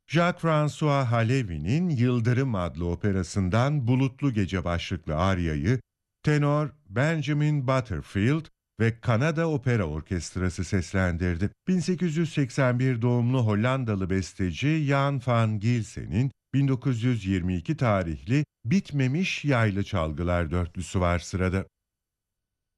Jacques-François Halévy'nin Yıldırım adlı operasından Bulutlu Gece başlıklı aryayı tenor Benjamin Butterfield ve Kanada Opera Orkestrası seslendirdi. 1881 doğumlu Hollandalı besteci Jan van Gilsen'in 1922 tarihli Bitmemiş Yaylı Çalgılar dörtlüsü var sırada.